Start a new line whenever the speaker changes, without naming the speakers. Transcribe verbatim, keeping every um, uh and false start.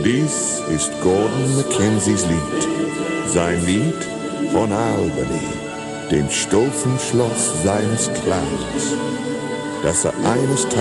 Dies ist Gordon Mackenzies Lied, sein Lied von Albany, dem stolzen Schloss seines Clans, das er eines Tages